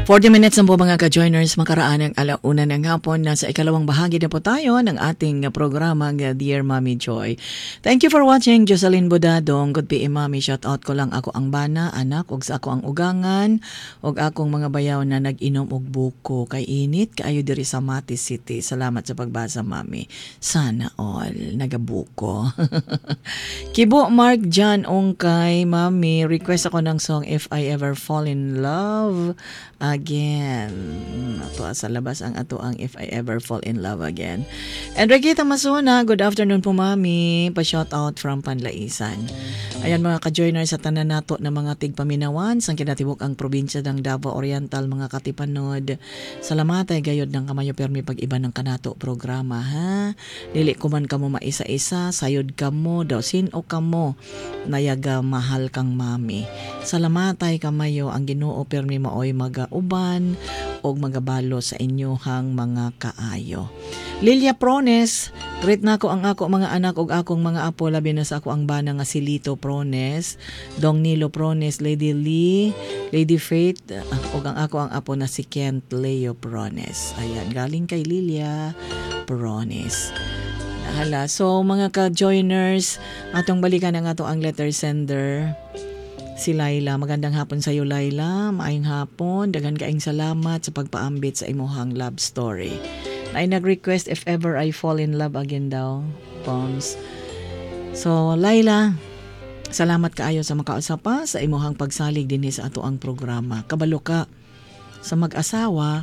40 minutes na po mga ka-joiners, makaraan ng alauna ng hapon. Nasa ikalawang bahagi na po tayo ng ating programa Dear Mommy Joy. Thank you for watching. Jocelyn Bodadong, good PM Mommy. Shout out ko lang ako ang bana, anak, ug sa ako ang ugangan, ug akong mga bayaw na nag-inom og buko. Kay init, kaayo diri sa Mati City. Salamat sa pagbasa, Mami. Sana all, nagabuko. Kibo Mark John Ongkay, Mami, request ako ng song If I Ever Fall in Love Again. Ato sa labas ang ato ang If I Ever Fall in Love Again. And Regita Masuna, good afternoon po, Mami. Pa-shout out from Panlaisan. Ayan mga ka-joiners, sa tanan nato na mga tigpaminawan sang kinatibok ang probinsya ng Davao Oriental, mga katipanod. Salamat ay gayod ng kamayo permi pag-iba ng kanato programa, ha? Dili ko man kamo maisa-isa, sayod kamo, daw sino kamo, nayaga mahal kang Mami. Salamat ay kamayo ang Ginoo permi maoy magauban o magabalo sa inyohang mga kaayo. Lilia Prones, greet na ako ang ako mga anak og akong mga apo, labi na sa ako ang bana nga si Lito Prones, Dong Nilo Prones, Lady Lee, Lady Faith, og ang ako ang apo na si Kent Leo Prones. Ayan, galing kay Lilia Prones. Hala, so mga ka-joiners, atong balikan ang ato ang letter sender. Si Laila, magandang hapon sa iyo Laila, maayong hapon, daghan kaayong salamat sa pagpaambit sa imuhang love story. Ay nag-request if ever I fall in love again daw, Poms. So Laila, salamat kaayo sa makausapa sa imuhang pagsalig dinhi sa ato ang programa. Kabalo ka sa mag-asawa,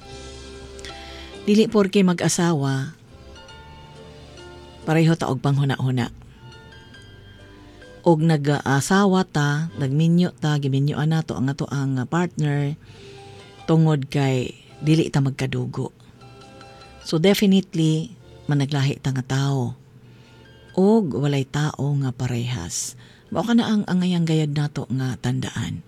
dili porke mag-asawa, pareho ta og panghuna-huna. Og nag-asawa ta, nagminyo ta, giminyoan nato ang ato ang partner tungod kay dili ta magkadugo. So definitely managlahi ta nga tao. Og walay tao nga parehas. Mao kana ang angayang gayad nato nga tandaan.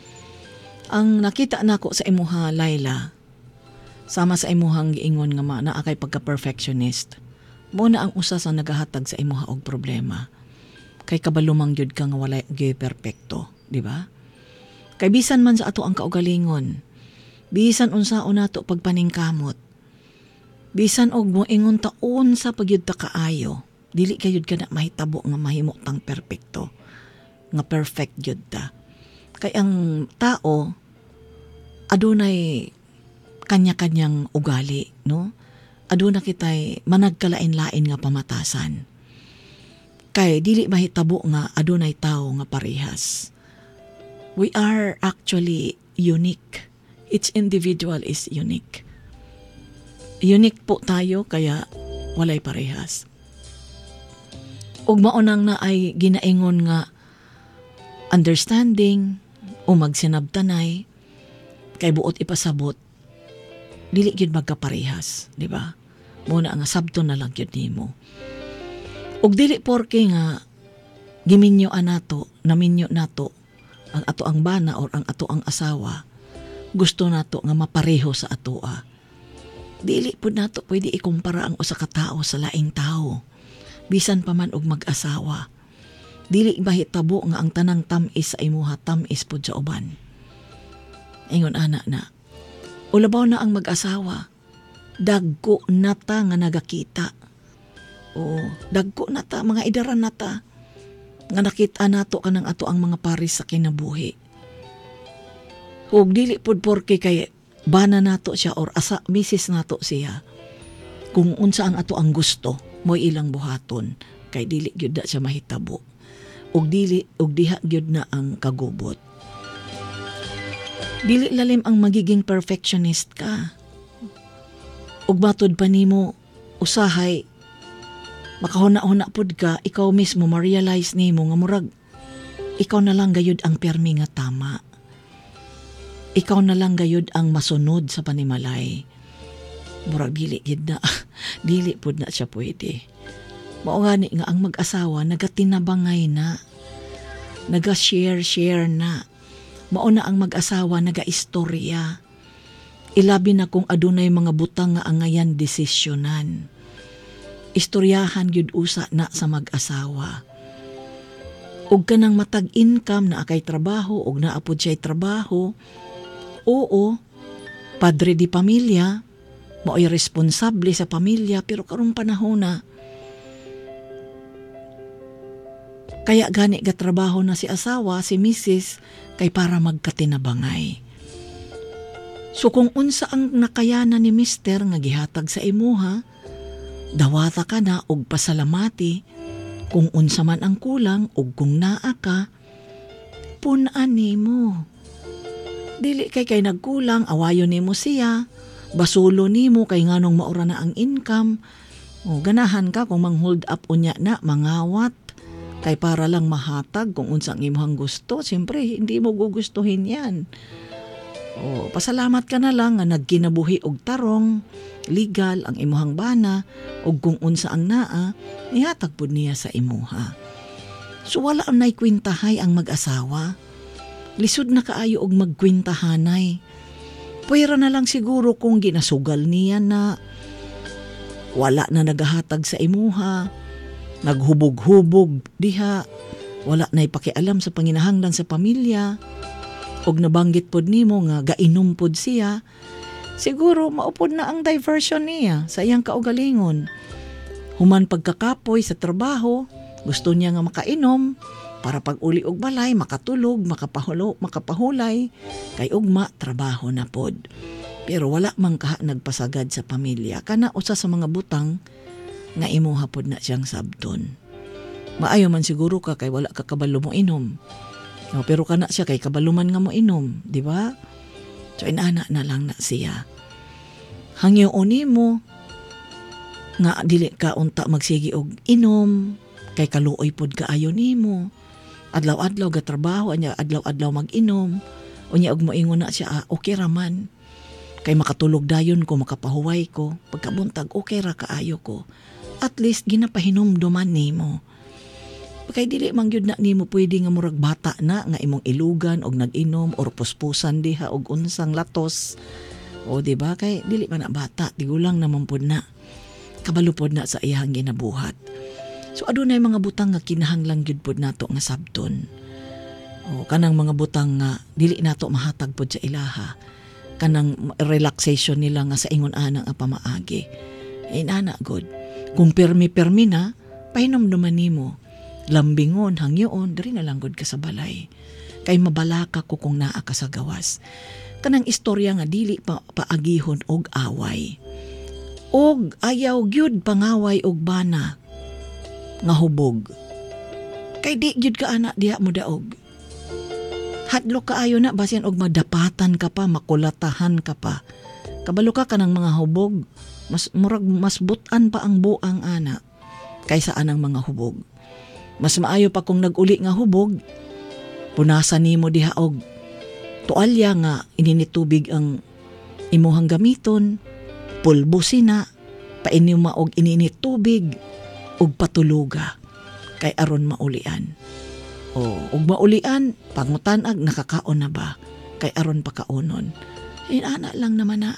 Ang nakita nako sa imuha Laila, sama sa imuhang giingon nga naa kay pagka-perfectionist. Mao na ang usa sa nagahatag sa imuha og problema. Kay kabalumang gyud ka nga wala gyud perpekto, di ba? Kay bisan man sa ato ang kaugalingon, bisan unsaon nato pagpaningkamot, bisan og moingon taon sa pagyud ta kaayo, dili kayud ka na mahitabo nga mahimo tang perpekto, nga perfect gyud ta. Kay ang tao adunay kanya-kanyang ugali, no? Aduna kitay managkalain-lain nga pamatasan. Kay dili mahitabo nga adunay tao nga parehas. We are actually unique. Each individual is unique. Unique po tayo kaya walay parehas. Ug maunang na ay ginaingon nga understanding o magsinabtanay kay buot ipasabot dili gyud magkaparehas, di ba? Muna nga sabto na lang gyud nimo. Og dili porke nga giminyoan nato, naminyo nato ang ato ang bana or ang ato ang asawa, gusto nato nga mapareho sa atoa. Dili pud nato pwede ikumpara ang usa ka tawo sa laing tawo. Bisan pa man og mag-asawa. Dili mahitabo nga ang tanang tamis sa imuha tamis pud sa uban. Ingon ana na. Ulabaw na ang mag-asawa. Dagko nata nga nagakita. O dagko na ta, mga idaran na ta, nga nakita nato ka ng ato ang mga paris sa kinabuhi. Huwag dili pud porke kay bana nato siya or asa misis nato siya. Kung unsa ang ato ang gusto, mo'y ilang buhaton, kay dili gyud na siya mahitabo. Ug diha gyud na ang kagubot. Dili lalim ang magiging perfectionist ka. Ug matod pa nimo usahay makahuna-huna pud ka, ikaw mismo ma-realize nimo nga murag ikaw na lang gayud ang permi nga tama. Ikaw na lang gayud ang masunod sa panimalay. Murag dili gid na dili pud na siya pwede. Mao gani nga ang mag-asawa nagatinabangay na, naga-share na. Mao na ang mag-asawa naga-istorya. Ilabi na kung adunay mga butang nga angayan desisyonan. Istoryahan gyud usa na sa mag-asawa. Og kanang matag income na akay trabaho og naapod siya'y trabaho, oo, padre di pamilya, mao'y responsable sa pamilya, pero karong panahon na, kaya gani ga trabaho na si asawa, si misis, kay para magkatinabangay. So kung unsa ang nakayanan ni mister nga gihatag sa imuha, dawata ka na og pasalamati, kung unsa man ang kulang og kung naa ka, punan nimo. Dili kay nagkulang, awayon nimo siya, basulo nimo kay nganong maura na ang income, o ganahan ka kung mang-hold up unya na, mangawat, kay para lang mahatag kung unsang imong gusto. Siyempre, hindi mo gugustuhin yan. O, pasalamat ka na lang nga nagkinabuhi og tarong, legal ang imuhang bana, og kung unsa ang naa, ihatag pud niya sa imuha. So wala nay kwintahay ang mag-asawa. Lisod na kaayo og magkwintahanay. Pwera na lang siguro kung ginasugal niya na wala na nagahatag sa imuha, naghubog-hubog diha, wala na ipakialam sa panginahanglan sa pamilya, og nabanggit pod nimo nga gainom pod siya, siguro maupod na ang diversion niya sa iyang kaugalingon. Human pagkakapoy sa trabaho, gusto niya nga makainom para pag uli og balay, makatulog, makapahulay, kay ugma trabaho na pod. Pero wala man kaha nagpasagad sa pamilya, kana usa sa mga butang nga imuha pod na siyang sabton. Maayo man siguro ka kay wala ka kabalo mo inom. No, pero kana siya kay kabaluman nga mo inom, di ba? So inana na lang na siya. Hangyo nimo nga dili ka unta magsigi og inom, kay kaluoy pod kaayo nimo. Adlaw-adlaw ga trabaho, anya adlaw-adlaw mag-inom, unya og moingon na siya, okay raman. Kay makatulog dayon ko, makapahuway ko, pagkabuntag okay ra kaayo ko. At least ginapahinomduman nimo. Kay dili man gyud na nimo pwede nga murag bata na nga imong ilugan og nag-inom or puspusan diha og unsang latos. O di ba kay dili man na bata, tigulang naman pud na. Kabalo pod na sa iyang ginabuhat. So adunay mga butang nga kinahanglang gyud pod nato nga sabton. O kanang mga butang nga dili nato mahatag pod sa ilaha. Kanang relaxation nila nga sa ingon anang pamaagi. Inana god. Kung permi-permi na, pahinomduman nimo. Lambingon, hangyoon, diri na lang god ka sa balay. Kay mabalaka ko kung naa ka sa gawas. Kanang istorya nga dili pa paagihon og away. Og ayaw gyud pangaway og bana nga hubog. Kay di gyud ka anak diha mo daog. Hadlok kaayo na basin og madapatan ka pa, makulatahan ka pa. Kabalo ka kanang mga hubog, mas butan pa ang buang ana kaysa anang mga hubog. Mas maayo pa kung naguli nga hubog, punasan nimo diha og tualya nga ininitubig ang imuhang gamiton, pulbusin na, painima og ininit tubig, og patuluga, kay aron maulian. Og maulian, pangutanag, nakakaon na ba? Kay aron pakaunon. Inana lang naman na.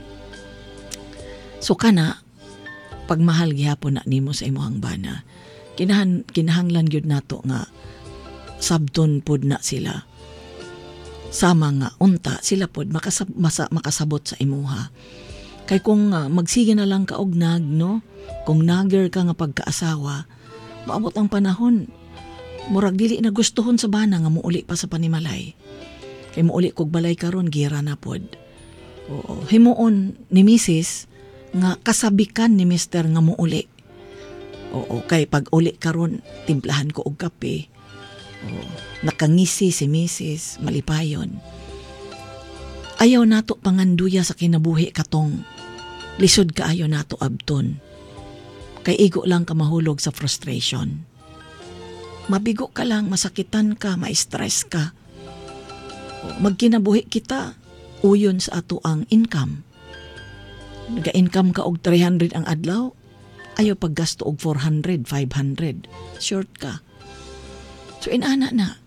So kana, pagmahal gyapon na nimo sa imuhang bana, kinahanglan gyud nato nga sabton pod na sila. Sama nga unta sila pod makasabot sa imuha. Kay kung magsige na lang ka og nag, no? Kung nagger ka nga pagkaasawa, maabot ang panahon, murag dili na gustuhon sa bana nga muuli pa sa panimalay. Kay muuli kog balay karon gira na pod. Oo, himuon ni Mrs. nga kasabikan ni Mr. nga muuli. Oo, kay pag uli karon timplahan ko og kape. Oo, nakangisi si Mrs. malipayon. Ayaw nato panganduya sa kinabuhi katong lisod kaayo nato abton. Kay igo lang ka mahulog sa frustration. Mabigo ka lang, masakitan ka, ma-stress ka. Magkinabuhi kita, uyon sa ato ang income. Nag-income ka og 300 ang adlaw, ayaw paggasto og 400, 500. Short ka. So inana na.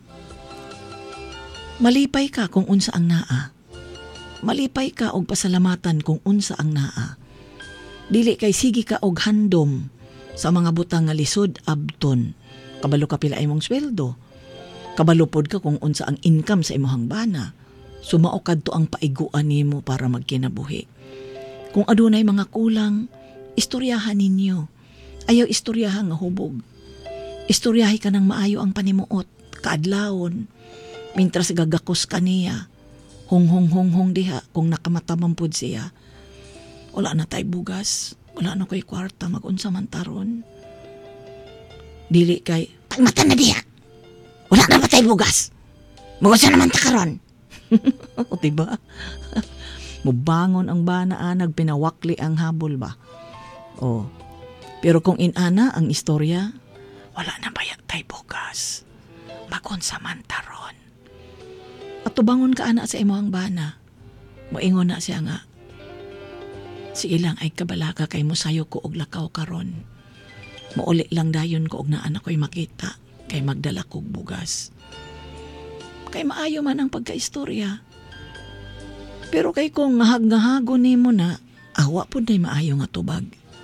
Malipay ka kung unsa ang naa. Malipay ka og pasalamatan kung unsa ang naa. Dili kay sige ka og handom sa mga butang nga lisod abton. Kabalo ka pila imong sweldo. Kabalo pod ka kung unsa ang income sa imong bana. Sumaokad to ang paiguan nimo para magkinabuhi. Kung adunay mga kulang, istoryahan ninyo. Ayaw istoryahan nga hubog. Istoryahi ka ng maayo ang panimuot, kaadlawon, mintras gagakos ka niya, hong diha, kung nakamataman siya. Wala na tay bugas, wala na ko'y kwarta, mag-unsa man taron. Dili kay, pagmata na diha, wala na matay bugas, mag-unsa naman takaron. O diba? Mubangon ang banaan, nagpinawakli ang habol ba? O, pero kung inana ang istorya, wala na ba tay bugas, mag-unsa man taron. At tubangon ka ana sa imong bana, moingon na siya nga, si ilang ay kabalaga kay mosayo ko og lakaw karon. Mauli lang dayon ko og naa na ko'y makita kay magdala kog bugas. Kay maayo man ang pagkaistorya. Pero kay kung ngahag-ngahago nimo na, awa pud nay maayo nga tubag.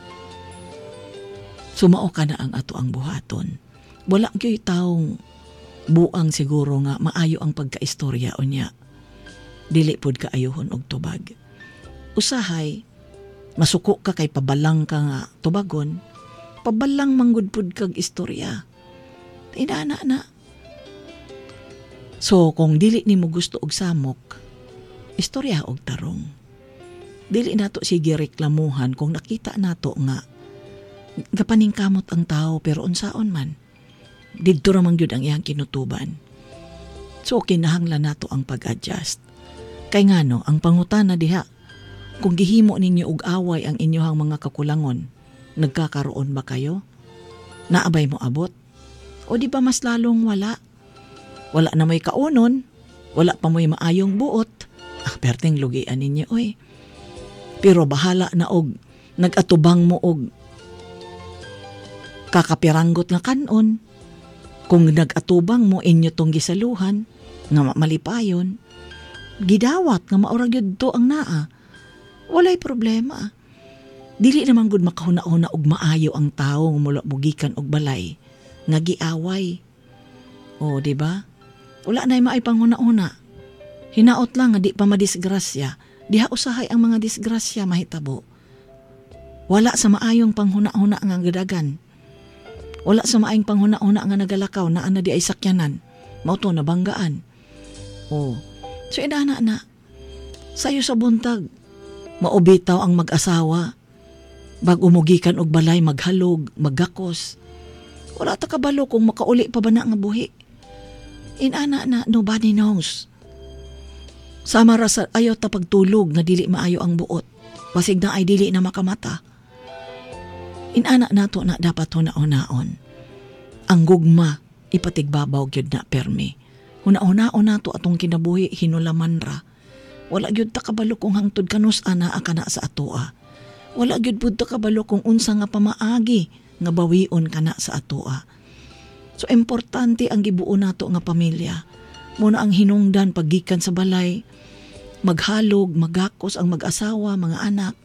Sumao ka na ang ato ang buhaton. Wala gyud taong buang siguro nga maayo ang pagkaistorya unya. Dili pud kaayohon og tubag. Usahay masuko ka kay pabalang ka nga tubagon, pabalang manggudpud kag istorya. Inana na. So kung dili nimo gusto og samok, istorya og tarong. Dili nato sige reklamuhan kung nakita nato nga gapaningkamot ang tao pero unsaon man. Didto ra man gyud ang iyang kinutuban. So kinahanglan nato ang pag-adjust. Kay ngano ang pangutana diha, kung gihimo ninyo og away ang inyohang mga kakulangon, nagkakaroon ba kayo? Naabay mo abot? O di ba mas lalong wala? Wala na may kaunon, wala pa mo'y maayong buot. Perting lugian ninyo, oy. Pero bahala na og nagatubang mo og kakapiranggot nga kanon. Kung nagatubang mo inyo tong gisaluhan, nga malipayon, gidawat nga maurag yun to ang naa. Walay problema. Dili naman gud makahuna-una og maayo ang tawo nga mula mugikan og balay nga giaway. O, di ba? Wala na'y maay panghuna-una. Hinaot lang nga di pa madisgrasya. Diha usahay ang mga disgrasya mahitabo. Wala sa maayong panghuna-una nga gadagan. Wala sa maayong panghuna-una nga nagalakaw na ana di ay sakyanan. Mauto na banggaan. O, so inana na. Sayo sa buntag, maubitaw ang mag-asawa. Bag umugikan og balay, maghalog, maggakos. Wala ta kabalo kung makauli pa ba na nga buhi. Inana na, nobody knows. Sama ra sa ayaw ta pagtulog nga dili maayo ang buot. Basig na ay dili na makamata. Inana nato na dapat hunaon-naon. Ang gugma, ipatigbabaw gyud na permi. Hunaon-naon nato atong kinabuhi hinulaman ra. Wala gyud ta kabalo kung hangtod kanus ana akana sa atoa. Wala gyud pud ta kabalo kung unsa nga pamaagi nga bawion kana sa atoa. So importante ang gibuo nato nga pamilya. Muna ang hinungdan paggikan sa balay, maghalog, magakos ang mag-asawa, mga anak.